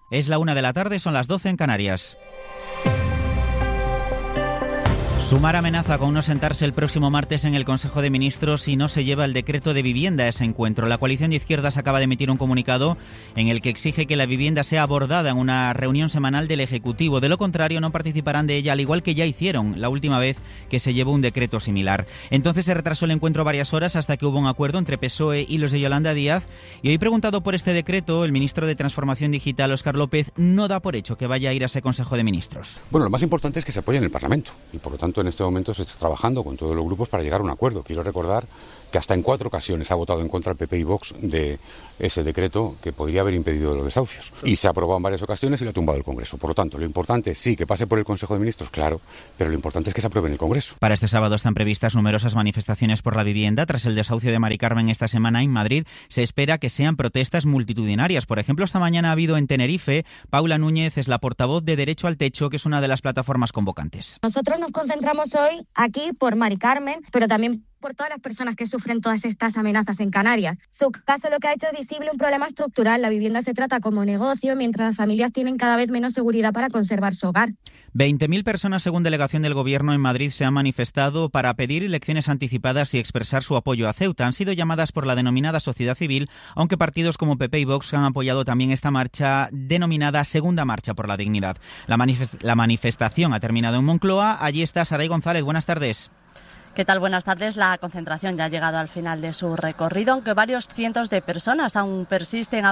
Es la 1 de la tarde, son las 12 en Canarias. Sumar amenaza con no sentarse el próximo martes en el Consejo de Ministros si no se lleva el decreto de vivienda a ese encuentro. La coalición de izquierdas acaba de emitir un comunicado en el que exige que la vivienda sea abordada en una reunión semanal del Ejecutivo. De lo contrario, no participarán de ella, al igual que ya hicieron la última vez que se llevó un decreto similar. Entonces se retrasó el encuentro varias horas hasta que hubo un acuerdo entre PSOE y los de Yolanda Díaz. Y hoy, preguntado por este decreto, el ministro de Transformación Digital, Óscar López, no da por hecho que vaya a ir a ese Consejo de Ministros. Bueno, lo más importante es que se apoye en el Parlamento y, por lo tanto, en este momento se está trabajando con todos los grupos para llegar a un acuerdo. Quiero recordar que hasta en 4 ocasiones ha votado en contra el PP y Vox de ese decreto que podría haber impedido los desahucios. Y se ha aprobado en varias ocasiones y lo ha tumbado el Congreso. Por lo tanto, lo importante es sí que pase por el Consejo de Ministros, claro, pero lo importante es que se apruebe en el Congreso. Para este sábado están previstas numerosas manifestaciones por la vivienda. Tras el desahucio de Mari Carmen esta semana en Madrid, se espera que sean protestas multitudinarias. Por ejemplo, esta mañana ha habido en Tenerife. Paula Núñez es la portavoz de Derecho al Techo, que es una de las plataformas convocantes. Nosotros nos concentramos hoy aquí por Mari Carmen, pero también por todas las personas que sufren todas estas amenazas en Canarias. Su caso lo que ha hecho es visible un problema estructural. La vivienda se trata como negocio, mientras las familias tienen cada vez menos seguridad para conservar su hogar. 20.000 personas, según delegación del Gobierno en Madrid, se han manifestado para pedir elecciones anticipadas y expresar su apoyo a Ceuta. Han sido llamadas por la denominada sociedad civil, aunque partidos como PP y Vox han apoyado también esta marcha denominada Segunda Marcha por la Dignidad. La manifestación ha terminado en Moncloa. Allí está Saray González. Buenas tardes. ¿Qué tal? Buenas tardes. La concentración ya ha llegado al final de su recorrido, aunque varios cientos de personas se resisten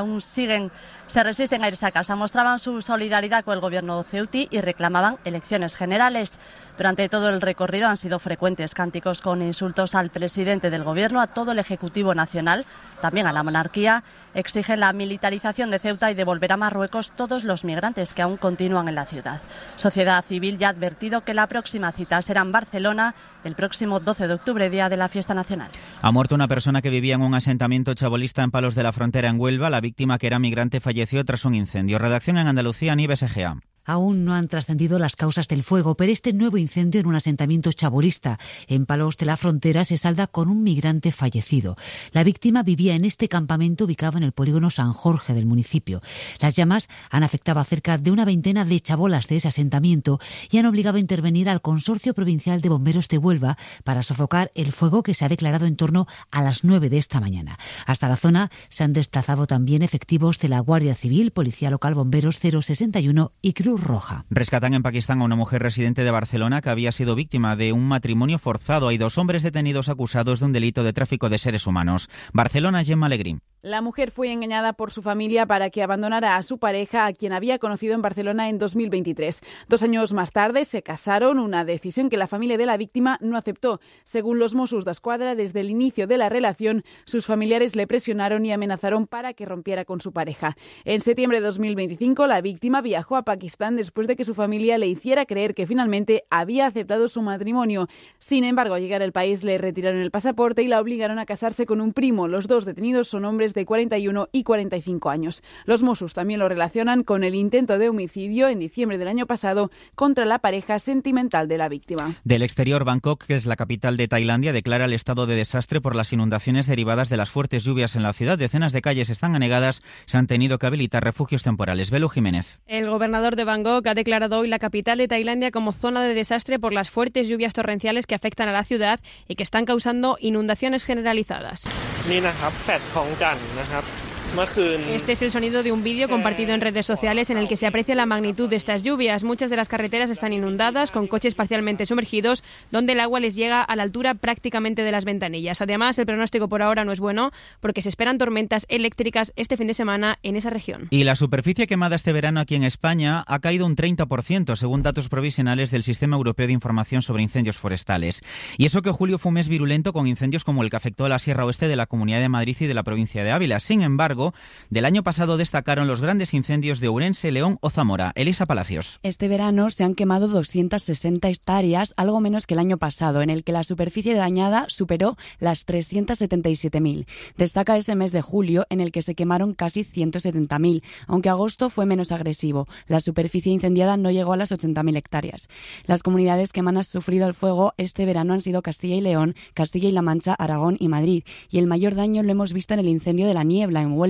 a irse a casa. Mostraban su solidaridad con el gobierno ceutí y reclamaban elecciones generales. Durante todo el recorrido han sido frecuentes cánticos con insultos al presidente del gobierno, a todo el Ejecutivo Nacional, también a la monarquía. Exigen la militarización de Ceuta y devolver a Marruecos todos los migrantes que aún continúan en la ciudad. Sociedad Civil ya ha advertido que la próxima cita será en Barcelona el próximo 12 de octubre, día de la fiesta nacional. Ha muerto una persona que vivía en un asentamiento chabolista en Palos de la Frontera, en Huelva. La víctima, que era migrante, falleció tras un incendio. Redacción en Andalucía, Nieves Egea. Aún no han trascendido las causas del fuego, pero este nuevo incendio en un asentamiento chabolista en Palos de la Frontera se salda con un migrante fallecido. La víctima vivía en este campamento ubicado en el polígono San Jorge del municipio. Las llamas han afectado a cerca de una veintena de chabolas de ese asentamiento y han obligado a intervenir al Consorcio Provincial de Bomberos de Huelva para sofocar el fuego, que se ha declarado en torno a las 9 de esta mañana. Hasta la zona se han desplazado también efectivos de la Guardia Civil, Policía Local, Bomberos 061 y Cruz Roja. Rescatan en Pakistán a una mujer residente de Barcelona que había sido víctima de un matrimonio forzado. Hay 2 hombres detenidos acusados de un delito de tráfico de seres humanos. Barcelona, Gemma Alegrí. La mujer fue engañada por su familia para que abandonara a su pareja, a quien había conocido en Barcelona en 2023. 2 años más tarde se casaron, una decisión que la familia de la víctima no aceptó. Según los Mossos d'Esquadra, desde el inicio de la relación, sus familiares le presionaron y amenazaron para que rompiera con su pareja. En septiembre de 2025, la víctima viajó a Pakistán después de que su familia le hiciera creer que finalmente había aceptado su matrimonio. Sin embargo, al llegar al país le retiraron el pasaporte y la obligaron a casarse con un primo. Los 2 detenidos son hombres de 41 y 45 años. Los Mossos también lo relacionan con el intento de homicidio en diciembre del año pasado contra la pareja sentimental de la víctima. Del exterior, Bangkok, que es la capital de Tailandia, declara el estado de desastre por las inundaciones derivadas de las fuertes lluvias en la ciudad. Decenas de calles están anegadas, se han tenido que habilitar refugios temporales. Belu Jiménez. El gobernador de Bangkok ha declarado hoy la capital de Tailandia como zona de desastre por las fuertes lluvias torrenciales que afectan a la ciudad y que están causando inundaciones generalizadas. Este es el sonido de un vídeo compartido en redes sociales en el que se aprecia la magnitud de estas lluvias. Muchas de las carreteras están inundadas, con coches parcialmente sumergidos, donde el agua les llega a la altura prácticamente de las ventanillas. Además, el pronóstico por ahora no es bueno, porque se esperan tormentas eléctricas este fin de semana en esa región. Y la superficie quemada este verano aquí en España ha caído un 30%, según datos provisionales del Sistema Europeo de Información sobre Incendios Forestales. Y eso que julio fue un mes virulento, con incendios como el que afectó a la Sierra Oeste de la Comunidad de Madrid y de la provincia de Ávila. Sin embargo, del año pasado destacaron los grandes incendios de Ourense, León o Zamora. Elisa Palacios. Este verano se han quemado 260 hectáreas, algo menos que el año pasado, en el que la superficie dañada superó las 377.000. Destaca ese mes de julio, en el que se quemaron casi 170.000, aunque agosto fue menos agresivo. La superficie incendiada no llegó a las 80.000 hectáreas. Las comunidades que más han sufrido el fuego este verano han sido Castilla y León, Castilla y La Mancha, Aragón y Madrid. Y el mayor daño lo hemos visto en el incendio de la Niebla, en Huelva,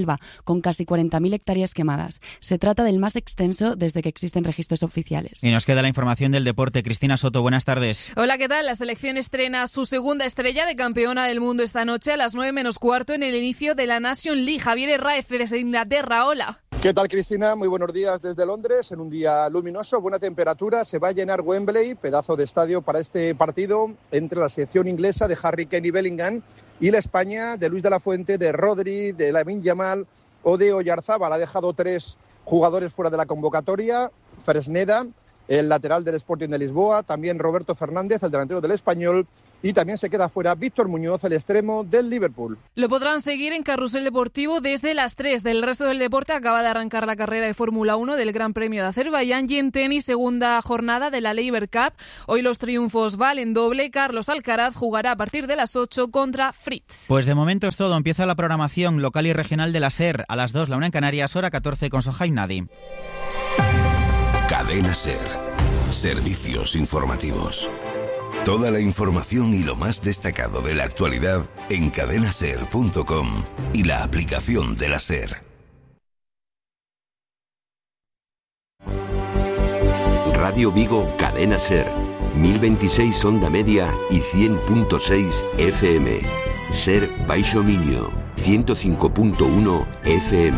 Huelva, con casi 40.000 hectáreas quemadas. Se trata del más extenso desde que existen registros oficiales. Y nos queda la información del deporte. Cristina Soto, buenas tardes. Hola, ¿qué tal? La selección estrena su segunda estrella de campeona del mundo esta noche a las 9 menos cuarto en el inicio de la Nation League. Javier Herráez desde Inglaterra, hola. ¿Qué tal, Cristina? Muy buenos días desde Londres, en un día luminoso, buena temperatura. Se va a llenar Wembley, pedazo de estadio para este partido entre la selección inglesa de Harry Kane y Bellingham y la España de Luis de la Fuente, de Rodri, de Lamine Yamal o de Oyarzábal. Ha dejado 3 jugadores fuera de la convocatoria: Fresneda, el lateral del Sporting de Lisboa, también Roberto Fernández, el delantero del Español, y también se queda fuera Víctor Muñoz, el extremo del Liverpool. Lo podrán seguir en Carrusel Deportivo desde las 3 del resto del deporte. Acaba de arrancar la carrera de Fórmula 1 del Gran Premio de Azerbaiyán y en tenis, segunda jornada de la Laver Cup. Hoy los triunfos valen doble. Carlos Alcaraz jugará a partir de las 8 contra Fritz. Pues de momento es todo. Empieza la programación local y regional de la SER. A las 2, la 1 en Canarias, hora 14 con Sohaib Nadi. Cadena SER. Servicios informativos. Toda la información y lo más destacado de la actualidad en cadenaser.com y la aplicación de la SER. Radio Vigo, Cadena SER, 1026 onda media y 100.6 FM. SER Baixo Miño, 105.1 FM.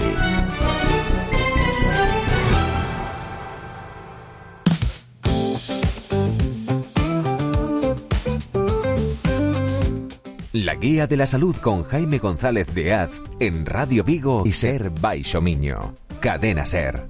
La Guía de la Salud con Jaime González de Az en Radio Vigo y SER Baixo Miño. Cadena SER.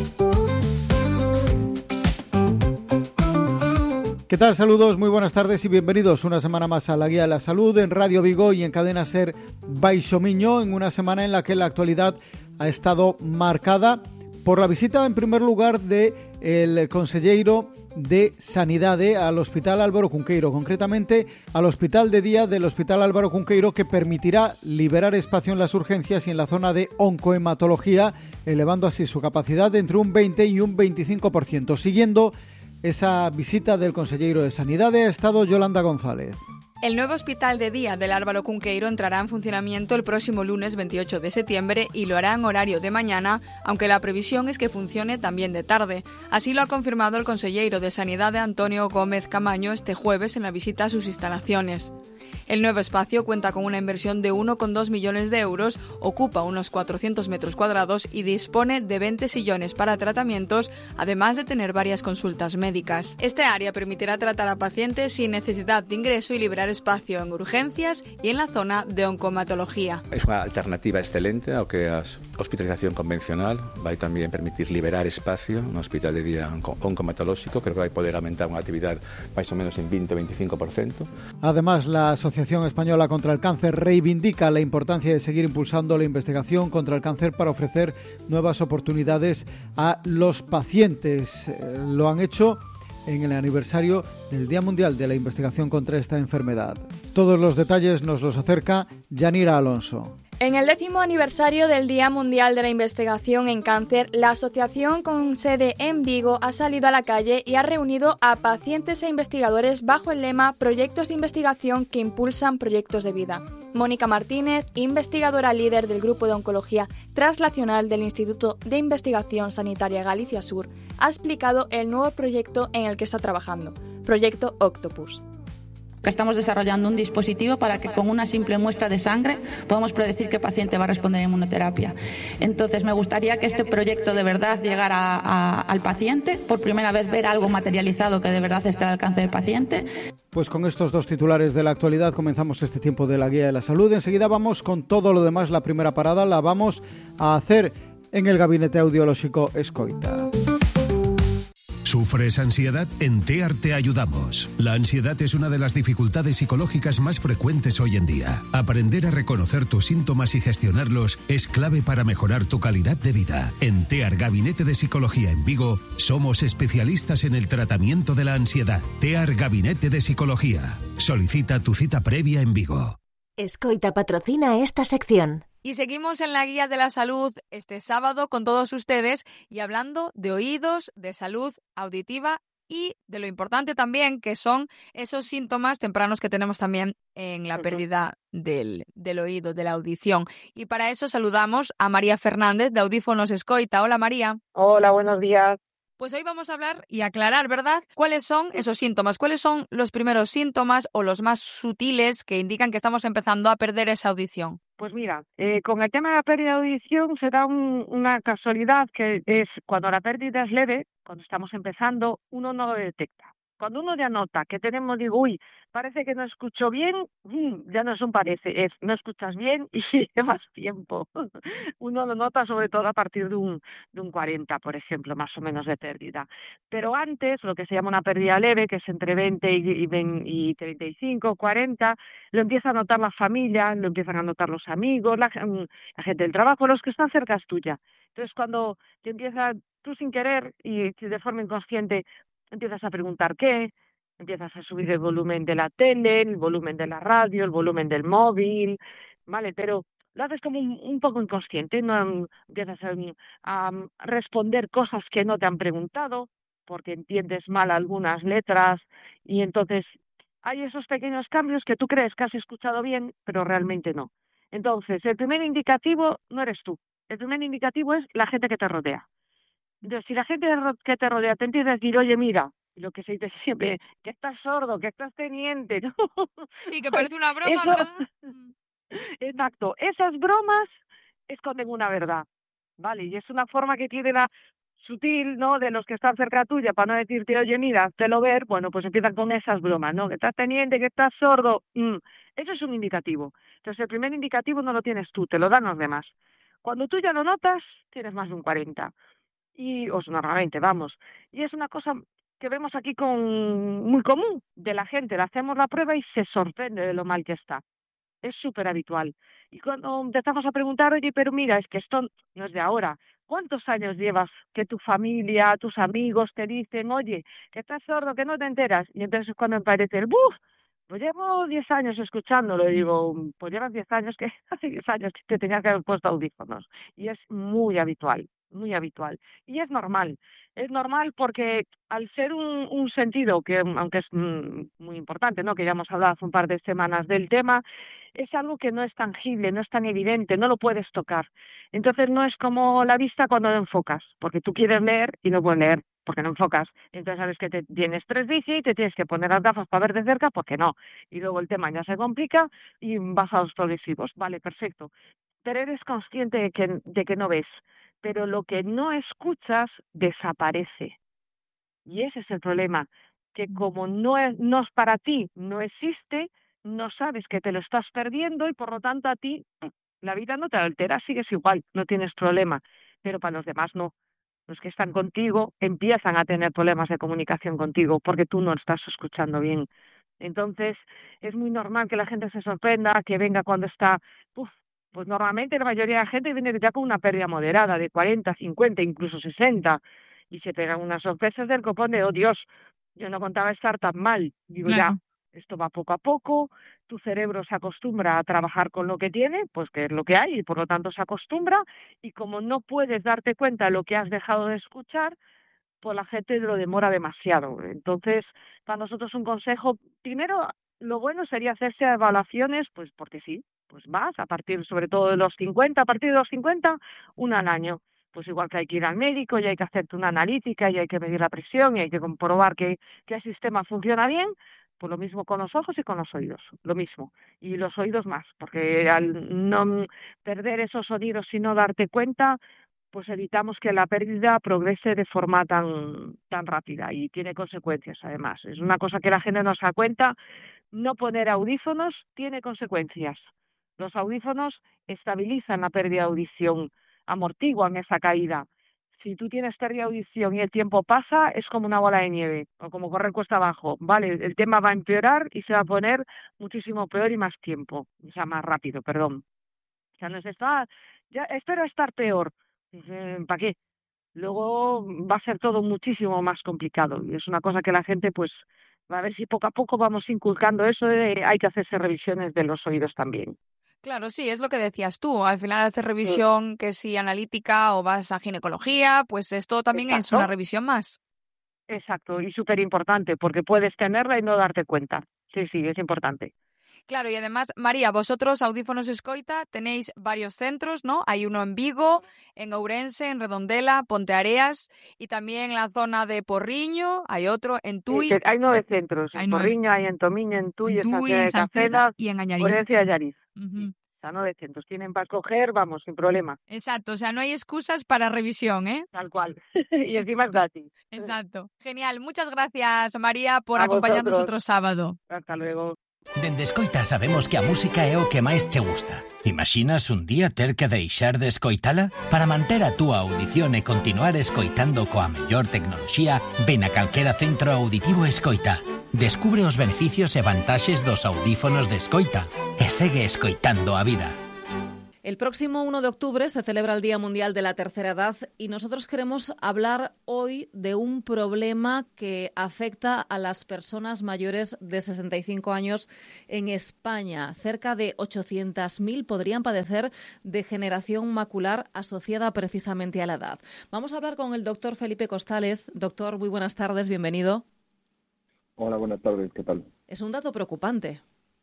¿Qué tal? Saludos, muy buenas tardes y bienvenidos una semana más a La Guía de la Salud en Radio Vigo y en Cadena SER Baixo Miño, en una semana en la que la actualidad ha estado marcada por la visita, en primer lugar, del conselleiro de Sanidade al Hospital Álvaro Cunqueiro, concretamente al Hospital de Día del Hospital Álvaro Cunqueiro, que permitirá liberar espacio en las urgencias y en la zona de oncohematología, elevando así su capacidad de entre un 20 y un 25%. Siguiendo esa visita del conselleiro de Sanidade ha estado Yolanda González. El nuevo Hospital de Día del Álvaro Cunqueiro entrará en funcionamiento el próximo lunes 28 de septiembre y lo hará en horario de mañana, aunque la previsión es que funcione también de tarde. Así lo ha confirmado el conselleiro de Sanidade Antonio Gómez Camaño este jueves en la visita a sus instalaciones. El nuevo espacio cuenta con una inversión de 1,2 millones de euros, ocupa unos 400 metros cuadrados y dispone de 20 sillones para tratamientos, además de tener varias consultas médicas. Este área permitirá tratar a pacientes sin necesidad de ingreso y liberar espacio en urgencias y en la zona de oncomatología. Es una alternativa excelente ao que a hospitalización convencional. Vai tamén permitir liberar espacio no hospital de día oncomatolóxico. Creo que vai poder aumentar unha actividade máis ou menos en 20-25%. Además, la Asociación Española contra el Cáncer reivindica la importancia de seguir impulsando la investigación contra el cáncer para ofrecer nuevas oportunidades a los pacientes. Lo han hecho en el aniversario del Día Mundial de la Investigación contra esta enfermedad. Todos los detalles nos los acerca Yanira Alonso. En el 10º aniversario del Día Mundial de la Investigación en Cáncer, la asociación con sede en Vigo ha salido a la calle y ha reunido a pacientes e investigadores bajo el lema Proyectos de investigación que impulsan proyectos de vida. Mónica Martínez, investigadora líder del Grupo de Oncología Translacional del Instituto de Investigación Sanitaria Galicia Sur, ha explicado el nuevo proyecto en el que está trabajando, Proyecto Octopus. Estamos desarrollando un dispositivo para que con una simple muestra de sangre podamos predecir qué paciente va a responder a inmunoterapia. Entonces me gustaría que este proyecto de verdad llegara al paciente, por primera vez ver algo materializado que de verdad esté al alcance del paciente. Pues con estos dos titulares de la actualidad comenzamos este tiempo de la Guía de la Salud. Enseguida vamos con todo lo demás. La primera parada la vamos a hacer en el Gabinete Audiolóxico Escoita. ¿Sufres ansiedad? En TEAR te ayudamos. La ansiedad es una de las dificultades psicológicas más frecuentes hoy en día. Aprender a reconocer tus síntomas y gestionarlos es clave para mejorar tu calidad de vida. En TEAR Gabinete de Psicología en Vigo somos especialistas en el tratamiento de la ansiedad. TEAR Gabinete de Psicología. Solicita tu cita previa en Vigo. Escoita patrocina esta sección. Y seguimos en la Guía de la Salud este sábado con todos ustedes y hablando de oídos, de salud auditiva y de lo importante también que son esos síntomas tempranos que tenemos también en la pérdida del oído, de la audición. Y para eso saludamos a María Fernández de Audífonos Escoita. Hola, María. Hola, buenos días. Pues hoy vamos a hablar y aclarar, ¿verdad?, cuáles son esos síntomas, cuáles son los primeros síntomas o los más sutiles que indican que estamos empezando a perder esa audición. Pues mira, con el tema de la pérdida de audición se da una casualidad que es cuando la pérdida es leve, cuando estamos empezando, uno no lo detecta. Cuando uno ya nota que tenemos, parece que no escucho bien, ya no es un parece, es no escuchas bien y llevas tiempo. Uno lo nota sobre todo a partir de un 40, por ejemplo, más o menos de pérdida. Pero antes, lo que se llama una pérdida leve, que es entre 20 y 35, 40, lo empieza a notar la familia, lo empiezan a notar los amigos, la gente del trabajo, los que están cerca tuya. Entonces, cuando te empieza, tú sin querer y de forma inconsciente, empiezas a preguntar qué, empiezas a subir el volumen de la tele, el volumen de la radio, el volumen del móvil, ¿vale? Pero lo haces como un poco inconsciente, no empiezas a responder cosas que no te han preguntado, porque entiendes mal algunas letras, y entonces hay esos pequeños cambios que tú crees que has escuchado bien, pero realmente no. Entonces, el primer indicativo no eres tú, el primer indicativo es la gente que te rodea. Entonces, si la gente que te rodea te empieza a decir, oye, mira, lo que se dice siempre, que estás sordo, que estás teniente, ¿no? Sí, que parece una broma, ¿verdad? Exacto, esas bromas esconden una verdad, ¿vale? Y es una forma que tiene la sutil, ¿no?, de los que están cerca tuya, para no decirte, oye, mira, hazlo ver, bueno, pues empiezan con esas bromas, ¿no? Que estás teniente, que estás sordo, eso es un indicativo. Entonces, el primer indicativo no lo tienes tú, te lo dan los demás. Cuando tú ya lo notas, tienes más de un 40. O normalmente, vamos. Y es una cosa que vemos aquí muy común de la gente. Le hacemos la prueba y se sorprende de lo mal que está. Es súper habitual. Y cuando empezamos a preguntar, oye, pero mira, es que esto no es de ahora. ¿Cuántos años llevas que tu familia, tus amigos te dicen, oye, que estás sordo, que no te enteras? Y entonces es cuando me parece el ¡buf! Pues llevo 10 años escuchándolo. Y digo, pues llevas 10 años, que hace 10 años que te tenías que haber puesto audífonos. Y es muy habitual. Muy habitual. Y es normal porque al ser un sentido que, aunque es muy importante, ¿no?, que ya hemos hablado hace un par de semanas del tema, es algo que no es tangible, no es tan evidente, no lo puedes tocar. Entonces no es como la vista cuando no enfocas, porque tú quieres leer y no puedes leer, porque no enfocas. Entonces sabes que tienes 3 bici y te tienes que poner las gafas para ver de cerca, porque no. Y luego el tema ya se complica y vas a los progresivos. Vale, perfecto. Pero eres consciente de que no ves. Pero lo que no escuchas desaparece. Y ese es el problema, que como no es para ti, no existe, no sabes que te lo estás perdiendo y por lo tanto a ti la vida no te altera, sigues igual, no tienes problema. Pero para los demás no. Los que están contigo empiezan a tener problemas de comunicación contigo porque tú no estás escuchando bien. Entonces es muy normal que la gente se sorprenda, que venga cuando está... Pues normalmente la mayoría de la gente viene ya con una pérdida moderada de 40, 50, incluso 60, y se pegan unas sorpresas del copón de, oh Dios, yo no contaba estar tan mal. Digo, ya, esto va poco a poco, tu cerebro se acostumbra a trabajar con lo que tiene, pues que es lo que hay, y por lo tanto se acostumbra, y como no puedes darte cuenta de lo que has dejado de escuchar, pues la gente lo demora demasiado. Entonces, para nosotros un consejo, primero, lo bueno sería hacerse evaluaciones, pues porque sí, pues vas a partir sobre todo de los 50, a partir de los 50, una al año. Pues igual que hay que ir al médico y hay que hacerte una analítica y hay que medir la presión y hay que comprobar que el sistema funciona bien, pues lo mismo con los ojos y con los oídos, lo mismo. Y los oídos más, porque al no perder esos sonidos y no darte cuenta, pues evitamos que la pérdida progrese de forma tan rápida y tiene consecuencias además. Es una cosa que la gente no se da cuenta, no poner audífonos tiene consecuencias. Los audífonos estabilizan la pérdida de audición, amortiguan esa caída. Si tú tienes pérdida de audición y el tiempo pasa, es como una bola de nieve o como correr cuesta abajo, ¿vale? El tema va a empeorar y se va a poner muchísimo peor y más tiempo, o sea, más rápido, perdón. O sea, no es esto, ya espero estar peor. ¿Para qué? Luego va a ser todo muchísimo más complicado y es una cosa que la gente pues va a ver si poco a poco vamos inculcando eso de hay que hacerse revisiones de los oídos también. Claro, sí, es lo que decías tú. Al final hacer revisión, que si analítica o vas a ginecología, pues esto también es una revisión más. Exacto, y súper importante, porque puedes tenerla y no darte cuenta. Sí, es importante. Claro, y además, María, vosotros, Audífonos Escoita, tenéis varios centros, ¿no? Hay uno en Vigo, en Ourense, en Redondela, Ponteareas y también en la zona de Porriño, hay otro en Tui. Hay 9 centros, en Porriño, hay en Tomiño, en Tui, en San Pedro y en Añariz. Ourense y Allariz. O sea, 9 centros. Tienen para escoger, vamos, sin problema. Exacto, o sea, no hay excusas para revisión, ¿eh? Tal cual. Y encima es gratis. Exacto. Genial. Muchas gracias, María, por acompañarnos outro sábado. Hasta luego. Dende Escoita sabemos que a música é o que máis che gusta. Imaxinas un día ter que deixar de escoitala? Para manter a túa audición e continuar escoitando coa mellor tecnoloxía, ven a calquera centro auditivo Escoita. Descubre os beneficios e vantaxes dos audífonos de Escoita e segue escoitando a vida. El próximo 1 de octubre se celebra el Día Mundial de la Tercera Edad y nosotros queremos hablar hoy de un problema que afecta a las personas mayores de 65 años en España. Cerca de 800.000 podrían padecer degeneración macular asociada precisamente a la edad. Vamos a hablar con el doctor Felipe Costales. Doctor, muy buenas tardes, bienvenido. Hola, buenas tardes, ¿qué tal? Es un dato preocupante.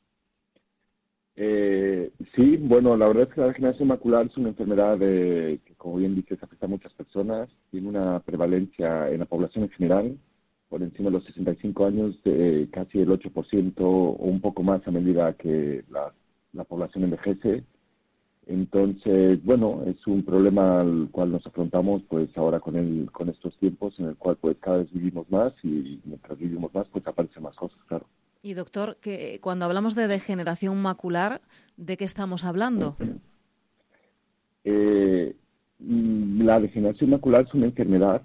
Sí, bueno, la verdad es que la degeneración macular es una enfermedad que, como bien dices, afecta a muchas personas. Tiene una prevalencia en la población en general, por encima de los 65 años, de casi el 8% o un poco más a medida que la población envejece. Entonces, bueno, es un problema al cual nos afrontamos pues ahora con estos tiempos en el cual pues cada vez vivimos más y mientras vivimos más pues aparecen más cosas, claro. Y doctor, que cuando hablamos de degeneración macular, ¿de qué estamos hablando? La degeneración macular es una enfermedad,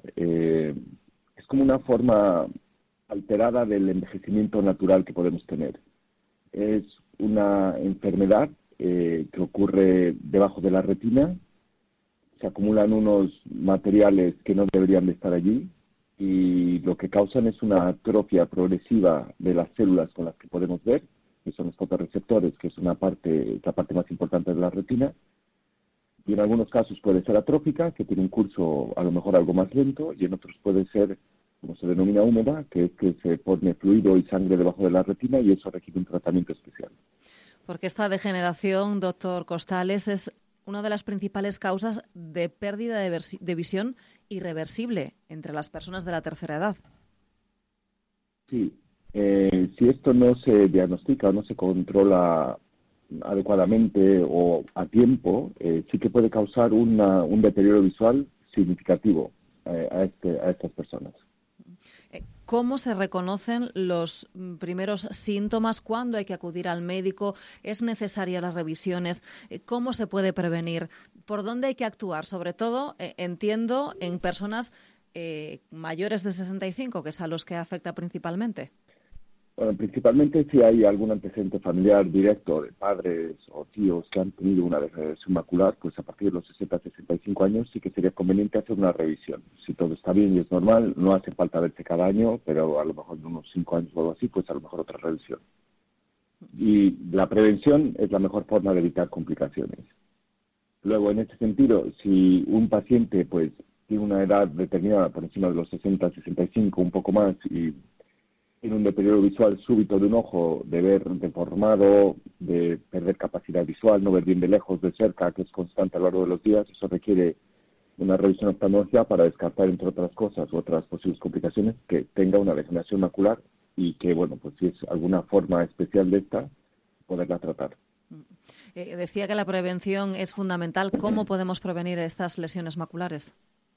es como una forma alterada del envejecimiento natural que podemos tener. Es una enfermedad que ocurre debajo de la retina, se acumulan unos materiales que no deberían de estar allí, y lo que causan es una atrofia progresiva de las células con las que podemos ver, que son los fotorreceptores, que es la parte más importante de la retina, y en algunos casos puede ser atrófica, que tiene un curso a lo mejor algo más lento, y en otros puede ser, como se denomina, húmeda, que es que se pone fluido y sangre debajo de la retina, y eso requiere un tratamiento especial. Porque esta degeneración, doctor Costales, es una de las principales causas de pérdida de visión irreversible entre las personas de la tercera edad. Sí, si esto no se diagnostica o no se controla adecuadamente o a tiempo, sí que puede causar un deterioro visual significativo a estas personas. ¿Cómo se reconocen los primeros síntomas? ¿Cuándo hay que acudir al médico? ¿Es necesaria las revisiones? ¿Cómo se puede prevenir? ¿Por dónde hay que actuar? Sobre todo, entiendo, en personas mayores de 65, que es a los que afecta principalmente. Bueno, principalmente si hay algún antecedente familiar directo de padres o tíos que han tenido una degeneración macular, pues a partir de los 60-65 años sí que sería conveniente hacer una revisión. Si todo está bien y es normal, no hace falta verse cada año, pero a lo mejor en unos 5 años o algo así, pues a lo mejor otra revisión. Y la prevención es la mejor forma de evitar complicaciones. Luego, en este sentido, si un paciente pues tiene una edad determinada por encima de los 60-65, un poco más, y tiene un deterioro visual súbito de un ojo, de ver deformado, de perder capacidad visual, no ver bien de lejos, de cerca, que es constante a lo largo de los días, eso requiere una revisión oftalmológica para descartar, entre otras cosas, otras posibles complicaciones, que tenga una degeneración macular y que, bueno, pues si es alguna forma especial de esta, poderla tratar. Decía que la prevención es fundamental. ¿Cómo podemos prevenir estas lesiones maculares?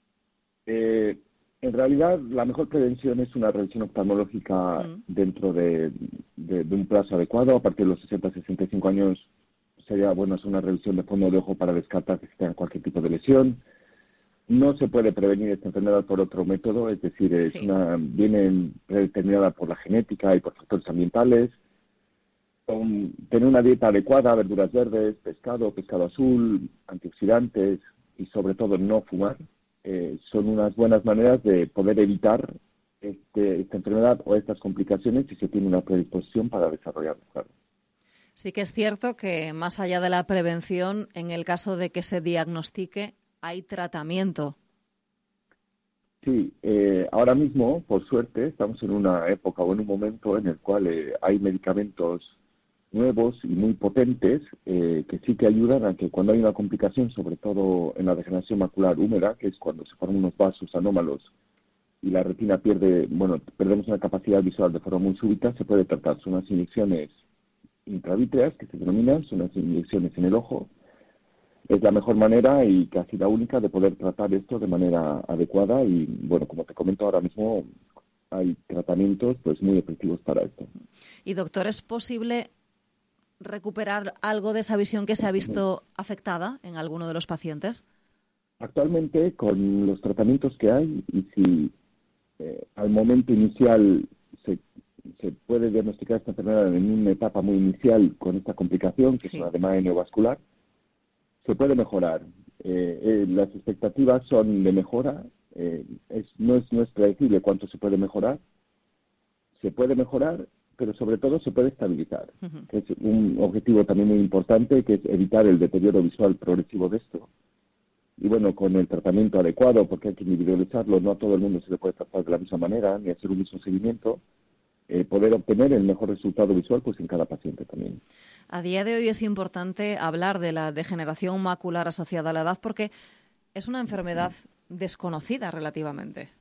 En realidad, la mejor prevención es una revisión oftalmológica dentro de un plazo adecuado. A partir de los 60-65 años sería bueno hacer una revisión de fondo de ojo para descartar que se tenga cualquier tipo de lesión. No se puede prevenir esta enfermedad por otro método, es decir, viene predeterminada por la genética y por factores ambientales. Tener una dieta adecuada, verduras verdes, pescado azul, antioxidantes y sobre todo no fumar. Son unas buenas maneras de poder evitar esta enfermedad o estas complicaciones si se tiene una predisposición para desarrollarlo, claro. Sí que es cierto que más allá de la prevención, en el caso de que se diagnostique, hay tratamiento. Sí, ahora mismo, por suerte, estamos en una época o en un momento en el cual hay medicamentos nuevos y muy potentes que sí que ayudan a que cuando hay una complicación, sobre todo en la degeneración macular húmeda, que es cuando se forman unos vasos anómalos y la retina perdemos una capacidad visual de forma muy súbita, se puede tratar. Son unas inyecciones intravítreas que se denominan, son unas inyecciones en el ojo. Es la mejor manera y casi la única de poder tratar esto de manera adecuada y, bueno, como te comento ahora mismo, hay tratamientos pues muy efectivos para esto. Y, doctor, ¿es posible recuperar algo de esa visión que se ha visto afectada en alguno de los pacientes? Actualmente, con los tratamientos que hay, y si al momento inicial se puede diagnosticar esta enfermedad en una etapa muy inicial con esta complicación, que es una edema neovascular, se puede mejorar. Las expectativas son de mejora. No es predecible cuánto se puede mejorar. Se puede mejorar, pero sobre todo se puede estabilizar. Que es un objetivo también muy importante, que es evitar el deterioro visual progresivo de esto. Y bueno, con el tratamiento adecuado, porque hay que individualizarlo, no a todo el mundo se le puede tratar de la misma manera, ni hacer un mismo seguimiento, poder obtener el mejor resultado visual pues en cada paciente también. A día de hoy es importante hablar de la degeneración macular asociada a la edad porque es una enfermedad desconocida relativamente.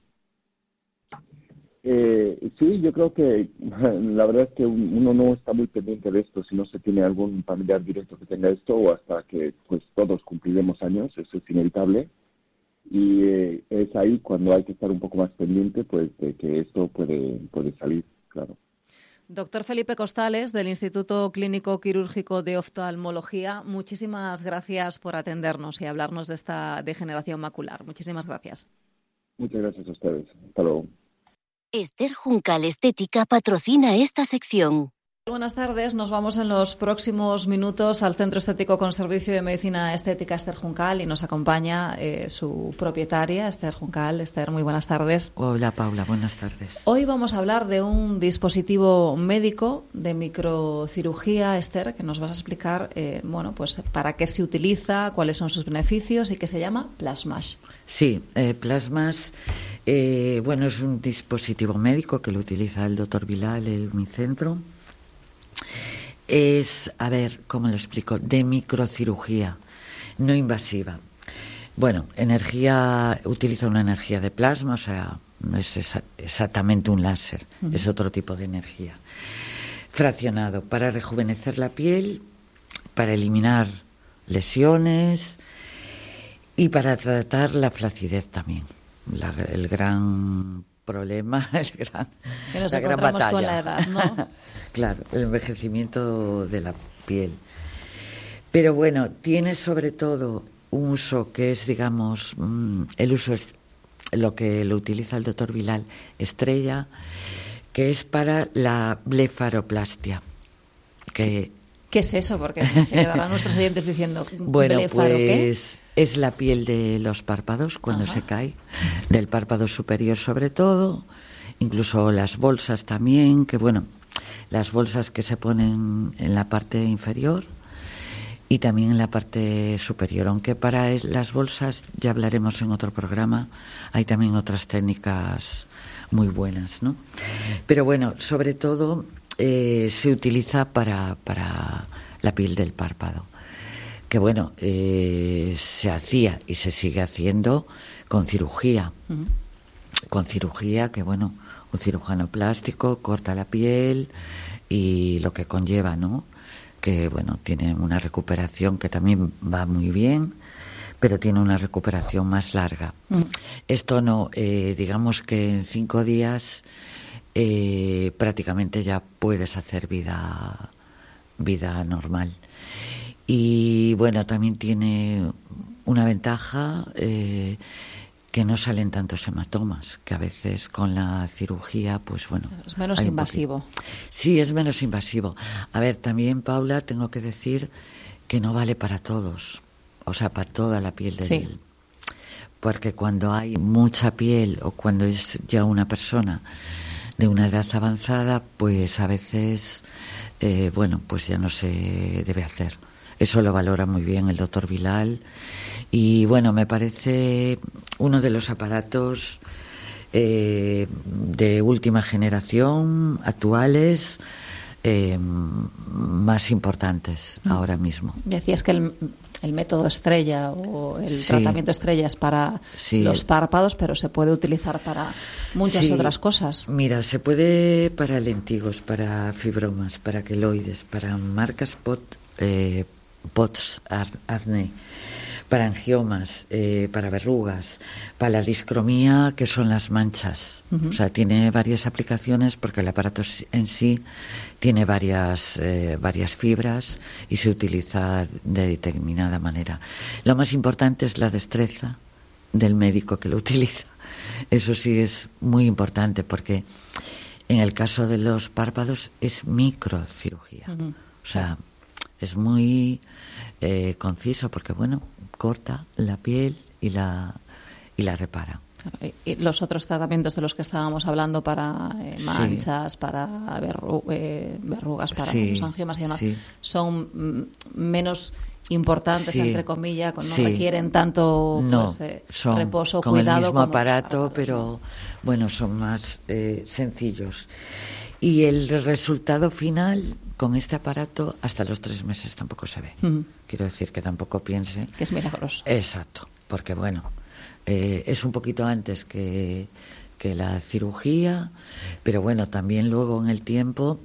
Sí, yo creo que la verdad es que uno no está muy pendiente de esto si no se tiene algún familiar directo que tenga esto o hasta que pues todos cumpliremos años, eso es inevitable. Y es ahí cuando hay que estar un poco más pendiente pues de que esto puede salir, claro. Doctor Felipe Costales, del Instituto Clínico Quirúrgico de Oftalmología, muchísimas gracias por atendernos y hablarnos de esta degeneración macular. Muchísimas gracias. Muchas gracias a ustedes. Hasta luego. Esther Juncal Estética patrocina esta sección. Buenas tardes, nos vamos en los próximos minutos al Centro Estético con Servicio de Medicina Estética Esther Juncal y nos acompaña su propietaria, Esther Juncal. Esther, muy buenas tardes. Hola Paula, buenas tardes. Hoy vamos a hablar de un dispositivo médico de microcirugía, Esther, que nos vas a explicar pues para qué se utiliza, cuáles son sus beneficios y que se llama Plasmash. Sí, Plasmash es un dispositivo médico que lo utiliza el doctor Bilal en mi centro. Es, ¿cómo lo explico? De microcirugía, no invasiva. Bueno, utiliza una energía de plasma, o sea, no es exactamente un láser, es otro tipo de energía. Fraccionado para rejuvenecer la piel, para eliminar lesiones y para tratar la flacidez también. El gran problema, que nos encontramos con la edad, ¿no? Claro, el envejecimiento de la piel. Pero bueno, tiene sobre todo un uso que es, digamos, el uso es lo que lo utiliza el doctor Bilal estrella, que es para la blefaroplastia. ¿Qué es eso? Porque se quedarán nuestros oyentes diciendo, bueno, ¿blefaro pues qué? Es la piel de los párpados cuando se cae, del párpado superior sobre todo, incluso las bolsas también, que bueno, las bolsas que se ponen en la parte inferior y también en la parte superior, aunque para las bolsas ya hablaremos en otro programa, hay también otras técnicas muy buenas, ¿no? Pero bueno, sobre todo se utiliza para la piel del párpado, que bueno, se hacía y se sigue haciendo con cirugía, que bueno, un cirujano plástico corta la piel y lo que conlleva, ¿no? Que bueno, tiene una recuperación que también va muy bien, pero tiene una recuperación más larga. Esto no, digamos que en 5 días prácticamente ya puedes hacer vida normal. Y bueno, también tiene una ventaja que no salen tantos hematomas, que a veces con la cirugía, pues bueno... Es menos invasivo. Sí, es menos invasivo. A ver, también, Paula, tengo que decir que no vale para todos, o sea, para toda la piel del... Sí. Porque cuando hay mucha piel o cuando es ya una persona de una edad avanzada, pues a veces, pues ya no se debe hacer. Eso lo valora muy bien el doctor Bilal y bueno, me parece uno de los aparatos de última generación, actuales, más importantes ahora mismo. Decías que el método estrella o el tratamiento estrella es para los párpados, pero se puede utilizar para muchas otras cosas. Mira, se puede para lentigos, para fibromas, para queloides, para marcas POTS, acné, para angiomas, para verrugas, para la discromía, que son las manchas. O sea, tiene varias aplicaciones porque el aparato en sí tiene varias fibras y se utiliza de determinada manera. Lo más importante es la destreza del médico que lo utiliza. Eso sí es muy importante porque en el caso de los párpados es microcirugía. O sea, es muy conciso porque, bueno, corta la piel y la repara. Y los otros tratamientos de los que estábamos hablando para manchas, para verrugas, para los angiomas y demás, son menos importantes, entre comillas, no requieren tanto reposo, con cuidado. El mismo aparato, pero bueno, son más sencillos. Y el resultado final con este aparato hasta los 3 meses tampoco se ve. Quiero decir que tampoco piense que es milagroso. Exacto, porque bueno, es un poquito antes que la cirugía, pero bueno, también luego en el tiempo,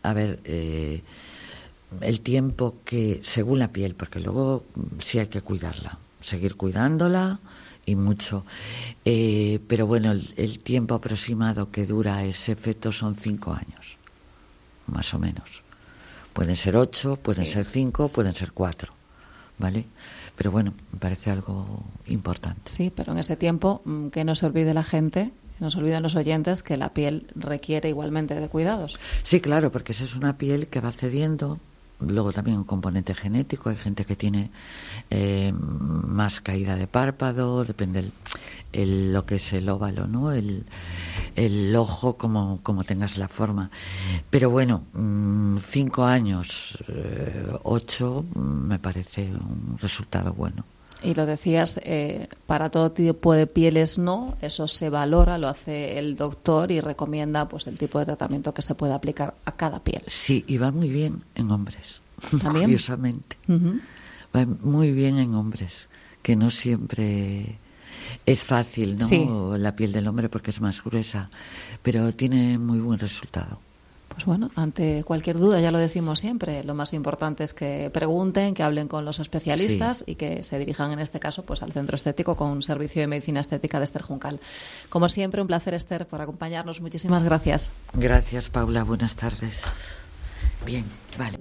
el tiempo que, según la piel, porque luego sí hay que cuidarla, seguir cuidándola y mucho, pero bueno, el tiempo aproximado que dura ese efecto son 5 años, más o menos. Pueden ser 8, pueden ser 5, pueden ser 4, ¿vale? Pero bueno, me parece algo importante. Sí, pero en ese tiempo, que no se olvide la gente, que no se olviden los oyentes, que la piel requiere igualmente de cuidados. Sí, claro, porque esa es una piel que va cediendo. Luego también un componente genético, hay gente que tiene más caída de párpado, depende lo que es el óvalo, ¿no? El ojo, como tengas la forma. Pero bueno, 5 años, 8, me parece un resultado bueno. Y lo decías, para todo tipo de pieles no, eso se valora, lo hace el doctor y recomienda pues el tipo de tratamiento que se puede aplicar a cada piel. Sí, y va muy bien en hombres, ¿también? Curiosamente. Va muy bien en hombres, que no siempre es fácil, ¿no? Sí. La piel del hombre porque es más gruesa, pero tiene muy buen resultado. Pues bueno, ante cualquier duda, ya lo decimos siempre, lo más importante es que pregunten, que hablen con los especialistas y que se dirijan en este caso pues al centro estético con un servicio de medicina estética de Esther Juncal. Como siempre, un placer, Esther, por acompañarnos. Muchísimas gracias. Gracias, Paula. Buenas tardes. Bien, vale.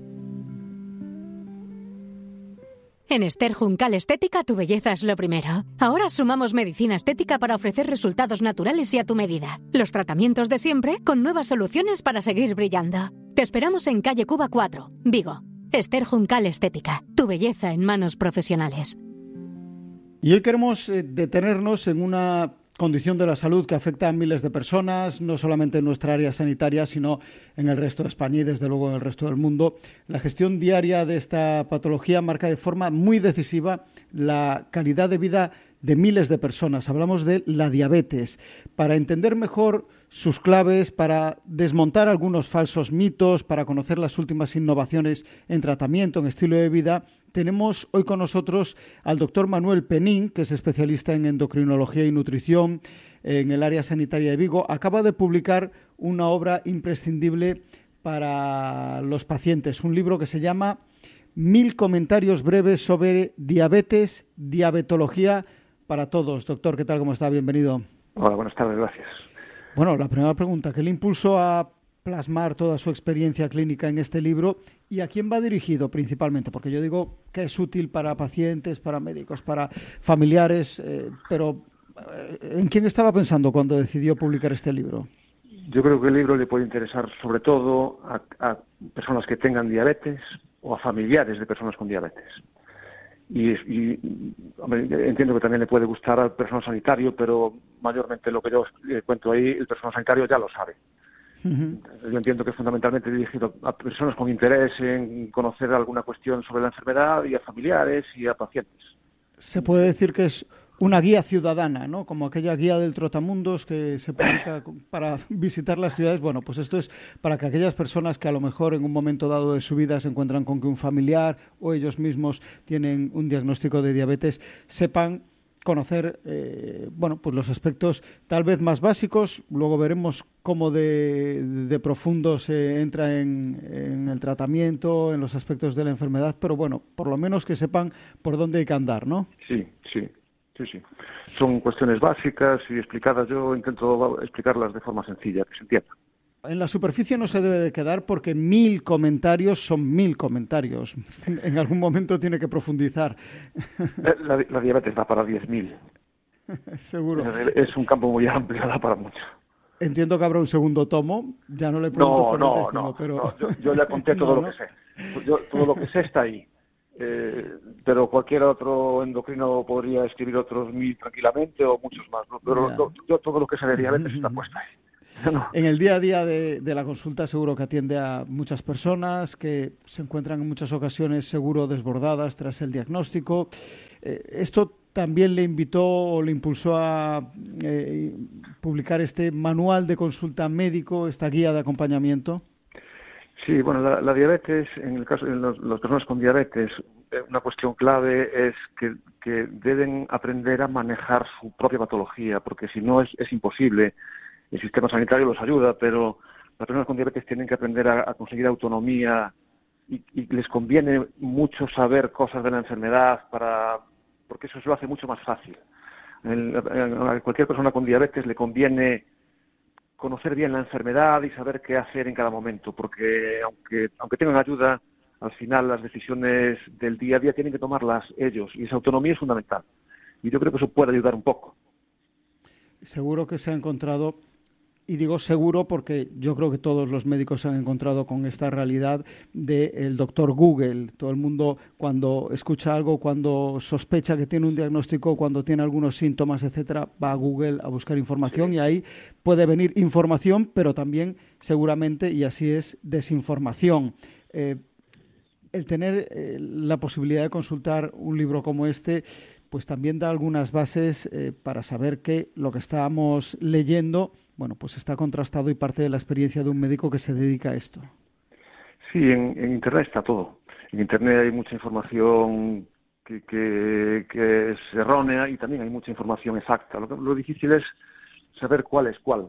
En Esther Juncal Estética, tu belleza es lo primero. Ahora sumamos medicina estética para ofrecer resultados naturales y a tu medida. Los tratamientos de siempre con nuevas soluciones para seguir brillando. Te esperamos en calle Cuba 4, Vigo. Esther Juncal Estética, tu belleza en manos profesionales. Y hoy queremos detenernos en una condición de la salud que afecta a miles de personas, no solamente en nuestra área sanitaria, sino en el resto de España y desde luego en el resto del mundo. La gestión diaria de esta patología marca de forma muy decisiva la calidad de vida de miles de personas. Hablamos de la diabetes. Para entender mejor sus claves, para desmontar algunos falsos mitos, para conocer las últimas innovaciones en tratamiento, en estilo de vida, tenemos hoy con nosotros al doctor Manuel Penín, que es especialista en endocrinología y nutrición en el área sanitaria de Vigo. Acaba de publicar una obra imprescindible para los pacientes, un libro que se llama 1000 comentarios breves sobre diabetes, diabetología para todos. Doctor, ¿qué tal? ¿Cómo está? Bienvenido. Hola, buenas tardes, gracias. Bueno, la primera pregunta, ¿qué le impulsó a plasmar toda su experiencia clínica en este libro y a quién va dirigido principalmente? Porque yo digo que es útil para pacientes, para médicos, para familiares, pero ¿en quién estaba pensando cuando decidió publicar este libro? Yo creo que el libro le puede interesar sobre todo a personas que tengan diabetes o a familiares de personas con diabetes. Y hombre, entiendo que también le puede gustar al personal sanitario, pero mayormente lo que yo cuento ahí, el personal sanitario ya lo sabe. Yo entiendo que es fundamentalmente dirigido a personas con interés en conocer alguna cuestión sobre la enfermedad y a familiares y a pacientes. ¿Se puede decir que es una guía ciudadana, ¿no? Como aquella guía del Trotamundos que se publica para visitar las ciudades. Bueno, pues esto es para que aquellas personas que a lo mejor en un momento dado de su vida se encuentran con que un familiar o ellos mismos tienen un diagnóstico de diabetes, sepan conocer pues los aspectos tal vez más básicos. Luego veremos cómo de profundo se entra en el tratamiento, en los aspectos de la enfermedad, pero bueno, por lo menos que sepan por dónde hay que andar, ¿no? Sí. Son cuestiones básicas y explicadas. Yo intento explicarlas de forma sencilla, que se entienda. En la superficie no se debe de quedar porque 1000 comentarios son 1000 comentarios. En algún momento tiene que profundizar. La diabetes da para 10.000. Seguro. Es un campo muy amplio, da para mucho. Entiendo que habrá un segundo tomo. Ya no le pregunto por el décimo, pero... Yo ya conté todo lo que sé. Todo lo que sé está ahí. Pero cualquier otro endocrino podría escribir otros 1000 tranquilamente o muchos más, ¿no? Pero yo todo lo que sé de diabetes está puesto ahí. No. En el día a día de la consulta seguro que atiende a muchas personas que se encuentran en muchas ocasiones seguro desbordadas tras el diagnóstico. ¿Esto también le invitó o le impulsó a publicar este manual de consulta médico, esta guía de acompañamiento? Sí, bueno, la diabetes, en el caso de las personas con diabetes, una cuestión clave es que deben aprender a manejar su propia patología, porque si no es imposible. El sistema sanitario los ayuda, pero las personas con diabetes tienen que aprender a conseguir autonomía y les conviene mucho saber cosas de la enfermedad porque eso se lo hace mucho más fácil. A cualquier persona con diabetes le conviene conocer bien la enfermedad y saber qué hacer en cada momento, porque aunque tengan ayuda, al final las decisiones del día a día tienen que tomarlas ellos y esa autonomía es fundamental. Y yo creo que eso puede ayudar un poco. Seguro que se ha encontrado... Y digo seguro porque yo creo que todos los médicos se han encontrado con esta realidad del doctor Google. Todo el mundo cuando escucha algo, cuando sospecha que tiene un diagnóstico, cuando tiene algunos síntomas, etcétera, va a Google a buscar información y ahí puede venir información, pero también seguramente, y así es, desinformación. El tener la posibilidad de consultar un libro como este, pues también da algunas bases para saber que lo que estamos leyendo, bueno, pues está contrastado y parte de la experiencia de un médico que se dedica a esto. Sí, en Internet está todo. En Internet hay mucha información que es errónea y también hay mucha información exacta. Lo difícil es saber cuál es cuál.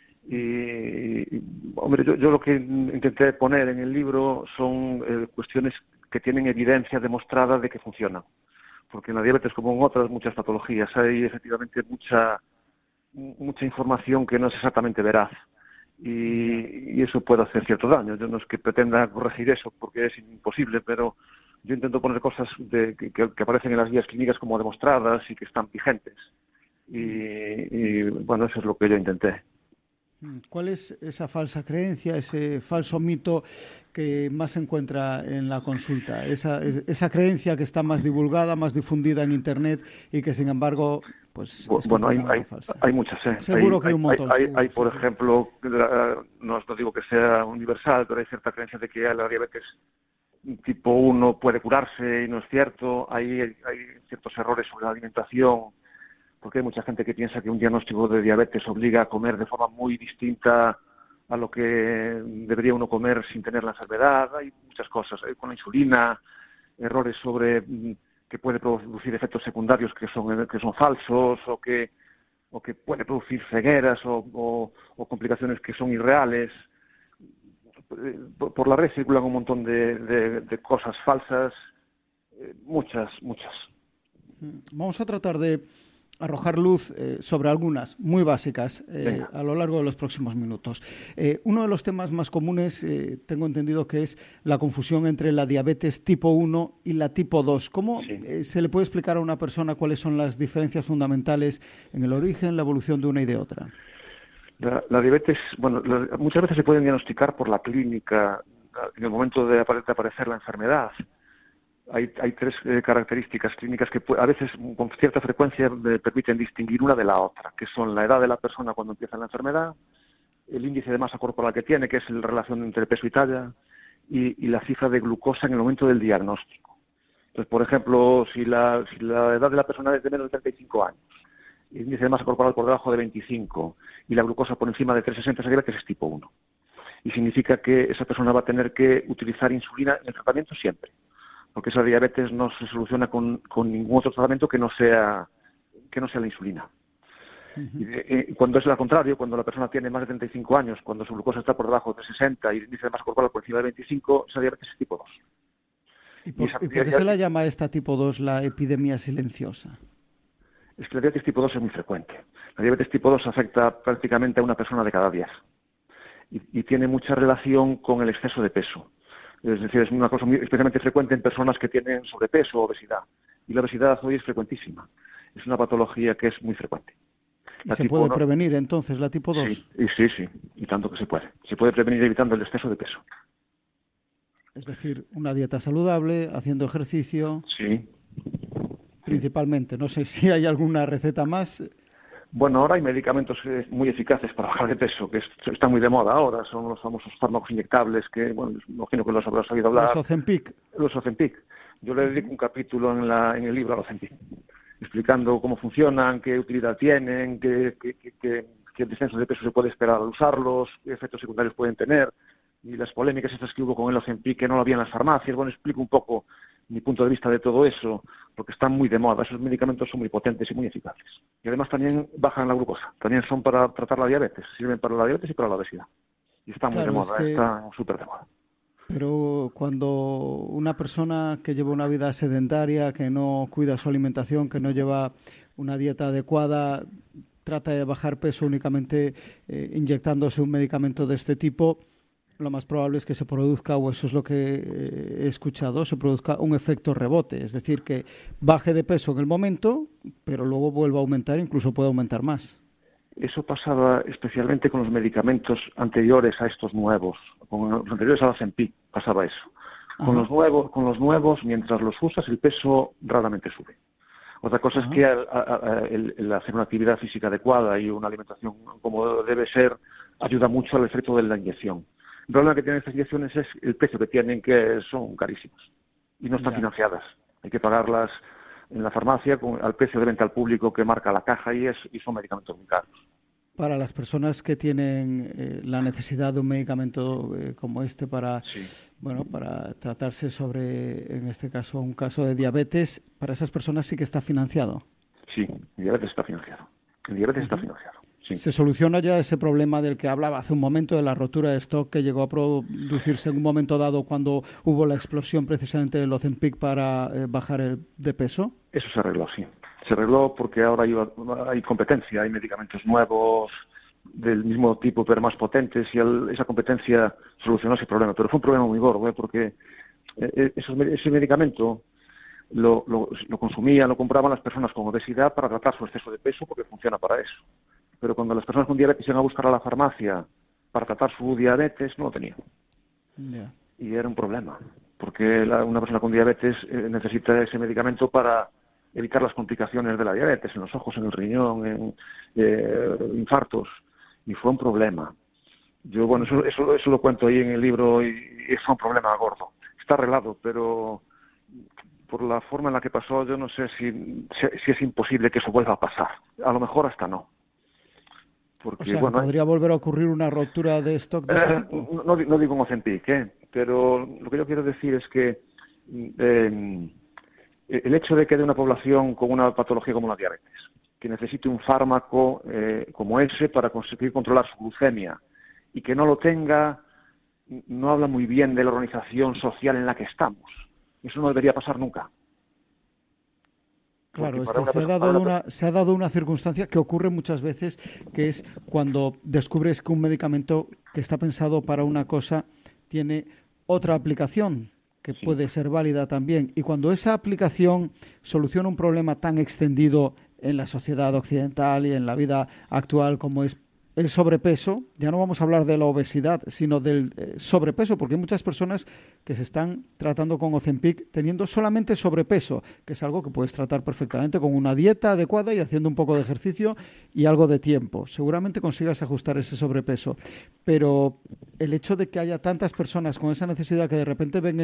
Y hombre, yo lo que intenté poner en el libro son cuestiones que tienen evidencia demostrada de que funcionan. Porque en la diabetes, como en otras muchas patologías, hay efectivamente mucha información que no es exactamente veraz y eso puede hacer cierto daño. Yo no es que pretenda corregir eso porque es imposible, pero yo intento poner cosas que aparecen en las guías clínicas como demostradas y que están vigentes y bueno, eso es lo que yo intenté. ¿Cuál es esa falsa creencia, ese falso mito que más se encuentra en la consulta? Esa creencia que está más divulgada, más difundida en Internet y que, sin embargo, pues bueno, hay muchas. Seguro que hay un montón. Hay por ejemplo, no digo que sea universal, pero hay cierta creencia de que la diabetes tipo 1 puede curarse y no es cierto. Hay ciertos errores sobre la alimentación, porque hay mucha gente que piensa que un diagnóstico de diabetes obliga a comer de forma muy distinta a lo que debería uno comer sin tener la enfermedad. Hay muchas cosas, con la insulina, errores sobre que puede producir efectos secundarios que son falsos o que puede producir cegueras o complicaciones que son irreales. Por la red circulan un montón de cosas falsas, muchas. Vamos a tratar de arrojar luz sobre algunas muy básicas a lo largo de los próximos minutos. Uno de los temas más comunes, tengo entendido que es la confusión entre la diabetes tipo 1 y la tipo 2. ¿Cómo se le puede explicar a una persona cuáles son las diferencias fundamentales en el origen, la evolución de una y de otra? La diabetes, bueno, muchas veces se pueden diagnosticar por la clínica en el momento de aparecer la enfermedad. Hay tres características clínicas que a veces con cierta frecuencia permiten distinguir una de la otra, que son la edad de la persona cuando empieza la enfermedad, el índice de masa corporal que tiene, que es la relación entre peso y talla, y la cifra de glucosa en el momento del diagnóstico. Entonces, por ejemplo, si la edad de la persona es de menos de 35 años, el índice de masa corporal por debajo de 25 y la glucosa por encima de 360, esa diabetes es tipo 1. Y significa que esa persona va a tener que utilizar insulina en el tratamiento siempre, porque esa diabetes no se soluciona con ningún otro tratamiento que no sea la insulina. Y cuando es al contrario, cuando la persona tiene más de 35 años, cuando su glucosa está por debajo de 60 y el índice de masa corporal por encima de 25, esa diabetes es tipo 2. ¿Y por qué se la llama esta tipo 2 la epidemia silenciosa? Es que la diabetes tipo 2 es muy frecuente. La diabetes tipo 2 afecta prácticamente a una persona de cada 10 y tiene mucha relación con el exceso de peso. Es decir, es una cosa muy especialmente frecuente en personas que tienen sobrepeso o obesidad. Y la obesidad hoy es frecuentísima. Es una patología que es muy frecuente. ¿Y se puede prevenir entonces la tipo 2? Sí, y tanto que se puede. Se puede prevenir evitando el exceso de peso. Es decir, una dieta saludable, haciendo ejercicio. Sí. Principalmente. No sé si hay alguna receta más. Bueno, ahora hay medicamentos muy eficaces para bajar de peso, que están muy de moda ahora. Son los famosos fármacos inyectables que, bueno, imagino que los habrás oído hablar. Los Ozempic. Los Ozempic. Yo le dedico un capítulo en el libro a los Ozempic, explicando cómo funcionan, qué utilidad tienen, qué descenso de peso se puede esperar al usarlos, qué efectos secundarios pueden tener, y las polémicas estas que hubo con el Ozempic, que no lo había en las farmacias. Bueno, explico un poco mi punto de vista de todo eso, porque están muy de moda. Esos medicamentos son muy potentes y muy eficaces. Y además también bajan la glucosa. También son para tratar la diabetes. Sirven para la diabetes y para la obesidad. Y están muy de moda, están súper de moda. Pero cuando una persona que lleva una vida sedentaria, que no cuida su alimentación, que no lleva una dieta adecuada, trata de bajar peso únicamente inyectándose un medicamento de este tipo, lo más probable es que se produzca, o eso es lo que he escuchado, se produzca un efecto rebote. Es decir, que baje de peso en el momento, pero luego vuelva a aumentar, incluso puede aumentar más. Eso pasaba especialmente con los medicamentos anteriores a estos nuevos. Con los anteriores a la Ozempic pasaba eso. Con los nuevos, mientras los usas, el peso raramente sube. Otra cosa es que el hacer una actividad física adecuada y una alimentación como debe ser ayuda mucho al efecto de la inyección. El problema que tienen estas inyecciones es el precio que tienen, que son carísimos y no están financiadas. Hay que pagarlas en la farmacia al precio de venta al público que marca la caja y son medicamentos muy caros. Para las personas que tienen la necesidad de un medicamento como este para tratarse sobre, en este caso, un caso de diabetes, para esas personas sí que está financiado. Sí, el diabetes está financiado. El diabetes está financiado. Sí. ¿Se soluciona ya ese problema del que hablaba hace un momento, de la rotura de stock que llegó a producirse en un momento dado cuando hubo la explosión precisamente del Ozempic para bajar de peso? Eso se arregló, sí. Se arregló porque ahora hay competencia, hay medicamentos nuevos del mismo tipo pero más potentes y esa competencia solucionó ese problema. Pero fue un problema muy gordo, porque ese medicamento lo consumían, lo compraban las personas con obesidad para tratar su exceso de peso porque funciona para eso. Pero cuando las personas con diabetes iban a buscar a la farmacia para tratar su diabetes, no lo tenían. Yeah. Y era un problema, porque una persona con diabetes necesita ese medicamento para evitar las complicaciones de la diabetes, en los ojos, en el riñón, en infartos, y fue un problema. Yo, bueno, eso lo cuento ahí en el libro y fue un problema gordo. Está arreglado, pero por la forma en la que pasó, yo no sé si es imposible que eso vuelva a pasar. A lo mejor hasta no. Porque, o sea, ¿podría volver a ocurrir una rotura de stock de ese tipo? No digo un Ozempic, pero lo que yo quiero decir es que el hecho de que de una población con una patología como la diabetes, que necesite un fármaco como ese para conseguir controlar su glucemia y que no lo tenga, no habla muy bien de la organización social en la que estamos. Eso no debería pasar nunca. Claro, es que se ha dado una circunstancia que ocurre muchas veces, que es cuando descubres que un medicamento que está pensado para una cosa tiene otra aplicación que puede ser válida también. Y cuando esa aplicación soluciona un problema tan extendido en la sociedad occidental y en la vida actual como es el sobrepeso, ya no vamos a hablar de la obesidad, sino del sobrepeso, porque hay muchas personas que se están tratando con Ozempic teniendo solamente sobrepeso, que es algo que puedes tratar perfectamente con una dieta adecuada y haciendo un poco de ejercicio y algo de tiempo. Seguramente consigas ajustar ese sobrepeso, pero el hecho de que haya tantas personas con esa necesidad que de repente vengan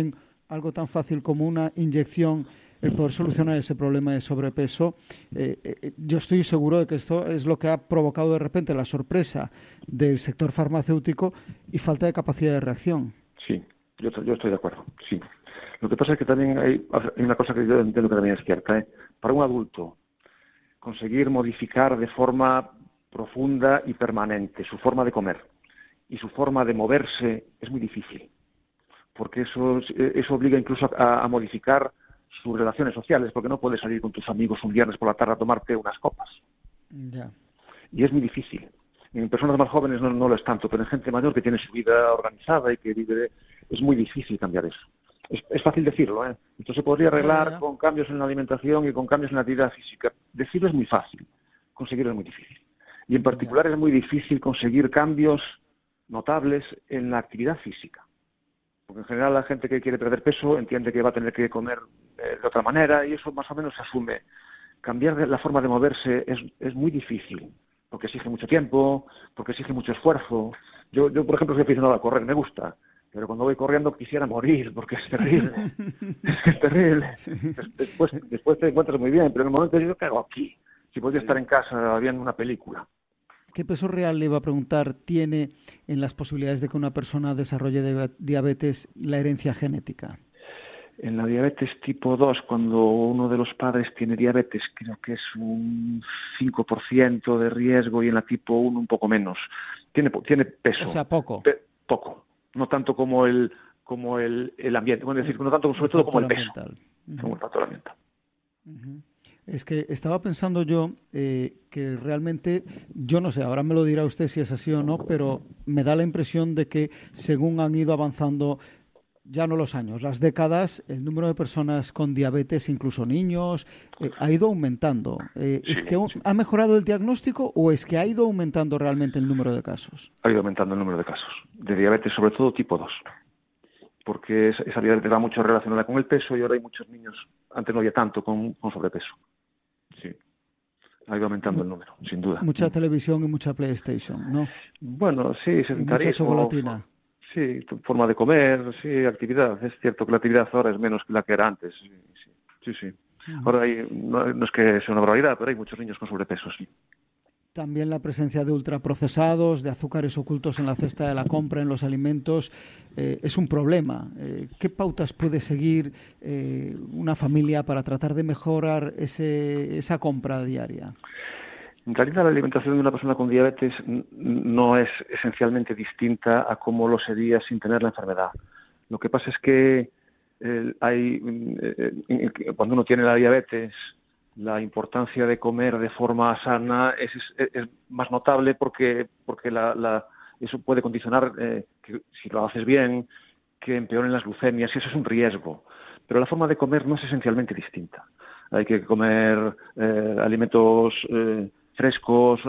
algo tan fácil como una inyección el poder solucionar ese problema de sobrepeso, yo estoy seguro de que esto es lo que ha provocado de repente la sorpresa del sector farmacéutico y falta de capacidad de reacción. Sí, yo estoy de acuerdo, sí. Lo que pasa es que también hay una cosa que yo entiendo que también es cierta. Para un adulto, conseguir modificar de forma profunda y permanente su forma de comer y su forma de moverse es muy difícil, porque eso obliga incluso a modificar sus relaciones sociales, porque no puedes salir con tus amigos un viernes por la tarde a tomarte unas copas. Ya. Y es muy difícil. En personas más jóvenes no lo es tanto, pero en gente mayor que tiene su vida organizada y que vive, es muy difícil cambiar eso. Es fácil decirlo, ¿eh? Esto se podría arreglar con cambios en la alimentación y con cambios en la actividad física. Decirlo es muy fácil, conseguirlo es muy difícil. Y en particular es muy difícil conseguir cambios notables en la actividad física. Porque en general la gente que quiere perder peso entiende que va a tener que comer de otra manera y eso más o menos se asume. Cambiar la forma de moverse es muy difícil, porque exige mucho tiempo, porque exige mucho esfuerzo. Yo por ejemplo, soy aficionado a correr, me gusta. Pero cuando voy corriendo quisiera morir, porque es terrible. Es terrible. Sí. Después te encuentras muy bien, pero en el momento digo, ¿qué hago aquí? Si podría estar en casa viendo una película. ¿Qué peso real, le iba a preguntar, tiene en las posibilidades de que una persona desarrolle diabetes la herencia genética? En la diabetes tipo 2, cuando uno de los padres tiene diabetes, creo que es un 5% de riesgo, y en la tipo 1 un poco menos. Tiene peso. O sea, poco. Poco. No tanto como el ambiente, bueno, es decir, no tanto sobre todo como el peso, como el factor ambiental. Es que estaba pensando yo que realmente, yo no sé, ahora me lo dirá usted si es así o no, pero me da la impresión de que según han ido avanzando, ya no los años, las décadas, el número de personas con diabetes, incluso niños, ha ido aumentando. ¿Es que ha mejorado el diagnóstico o es que ha ido aumentando realmente el número de casos? Ha ido aumentando el número de casos de diabetes, sobre todo tipo 2, porque esa diabetes va mucho relacionada con el peso y ahora hay muchos niños, antes no había tanto, con sobrepeso. Sí, ha ido aumentando el número, sin duda. Mucha televisión y mucha PlayStation, ¿no? Bueno, sí, sedentarismo. Mucha chocolatina. Sí, forma de comer, sí, actividad. Es cierto que la actividad ahora es menos que la que era antes. Sí. Ahora no es que sea una barbaridad, pero hay muchos niños con sobrepeso, sí. También la presencia de ultraprocesados, de azúcares ocultos en la cesta de la compra, en los alimentos, es un problema. ¿Qué pautas puede seguir una familia para tratar de mejorar esa compra diaria? En realidad, la alimentación de una persona con diabetes no es esencialmente distinta a cómo lo sería sin tener la enfermedad. Lo que pasa es que cuando uno tiene la diabetes, la importancia de comer de forma sana es más notable porque eso puede condicionar, que si lo haces bien, que empeoren las glucemias, y eso es un riesgo. Pero la forma de comer no es esencialmente distinta. Hay que comer alimentos frescos,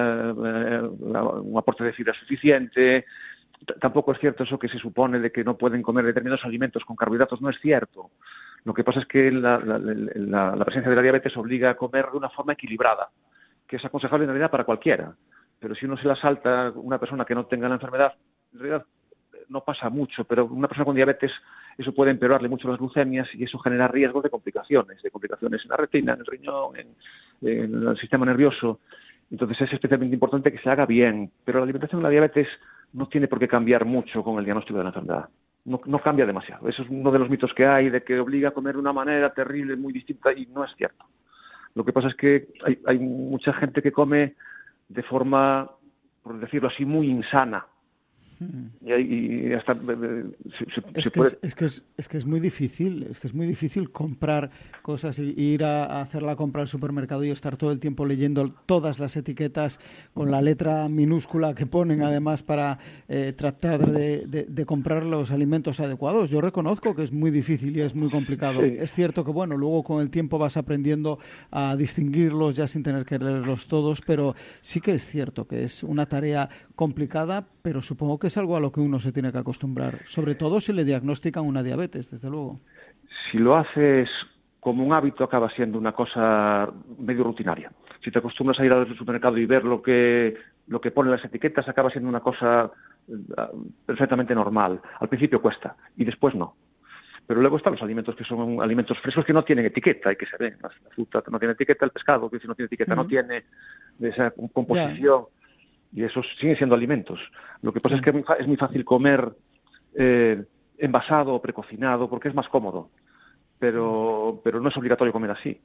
un aporte de fibra suficiente. Tampoco es cierto eso que se supone de que no pueden comer determinados alimentos con carbohidratos, no es cierto. Lo que pasa es que la presencia de la diabetes obliga a comer de una forma equilibrada, que es aconsejable en realidad para cualquiera. Pero si uno se la salta, una persona que no tenga la enfermedad, en realidad no pasa mucho, pero una persona con diabetes, eso puede empeorarle mucho las glucemias y eso genera riesgos de complicaciones en la retina, en el riñón, en el sistema nervioso. Entonces es especialmente importante que se haga bien, pero la alimentación de la diabetes no tiene por qué cambiar mucho con el diagnóstico de la enfermedad. No cambia demasiado. Eso es uno de los mitos que hay, de que obliga a comer de una manera terrible, muy distinta, y no es cierto. Lo que pasa es que hay mucha gente que come de forma, por decirlo así, muy insana. Y hasta es que es muy difícil comprar cosas y ir a hacer la compra al supermercado y estar todo el tiempo leyendo todas las etiquetas con la letra minúscula que ponen además para tratar de comprar los alimentos adecuados. Yo reconozco que es muy difícil y es muy complicado. Sí. Es cierto que luego con el tiempo vas aprendiendo a distinguirlos ya sin tener que leerlos todos, pero sí que es cierto que es una tarea complicada, pero supongo que es algo a lo que uno se tiene que acostumbrar, sobre todo si le diagnostican una diabetes, desde luego. Si lo haces como un hábito, acaba siendo una cosa medio rutinaria. Si te acostumbras a ir al supermercado y ver lo que ponen las etiquetas, acaba siendo una cosa perfectamente normal. Al principio cuesta y después no. Pero luego están los alimentos que son alimentos frescos que no tienen etiqueta y que se ven. La fruta no tiene etiqueta, el pescado que si no tiene etiqueta no tiene de esa composición. Y esos siguen siendo alimentos. Lo que pasa es que es muy fácil comer envasado o precocinado porque es más cómodo. Pero no es obligatorio comer así.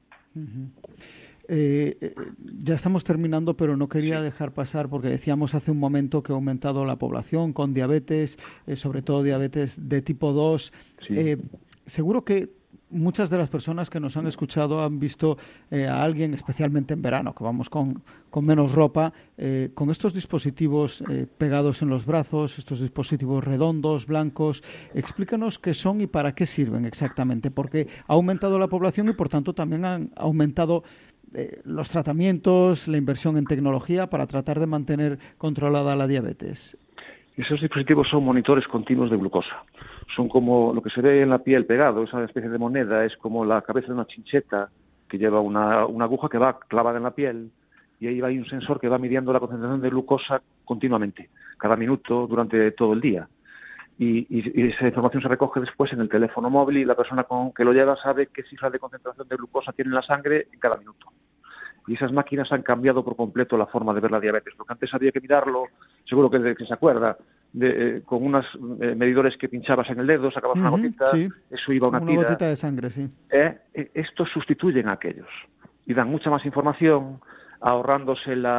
Ya estamos terminando, pero no quería dejar pasar, porque decíamos hace un momento que ha aumentado la población con diabetes, sobre todo diabetes de tipo 2. Seguro que muchas de las personas que nos han escuchado han visto a alguien, especialmente en verano, que vamos con menos ropa, con estos dispositivos pegados en los brazos, estos dispositivos redondos, blancos. Explícanos qué son y para qué sirven exactamente, porque ha aumentado la población y, por tanto, también han aumentado los tratamientos, la inversión en tecnología para tratar de mantener controlada la diabetes. Esos dispositivos son monitores continuos de glucosa. Son como lo que se ve en la piel pegado, esa especie de moneda, es como la cabeza de una chincheta que lleva una aguja que va clavada en la piel, y ahí hay un sensor que va midiendo la concentración de glucosa continuamente, cada minuto, durante todo el día. Y esa información se recoge después en el teléfono móvil, y la persona que lo lleva sabe qué cifra de concentración de glucosa tiene en la sangre en cada minuto. Y esas máquinas han cambiado por completo la forma de ver la diabetes, porque antes había que mirarlo, seguro que se acuerda, con unos medidores que pinchabas en el dedo, sacabas una gotita, eso iba a una tira. Una gotita de sangre, sí. Estos sustituyen a aquellos y dan mucha más información, ahorrándose la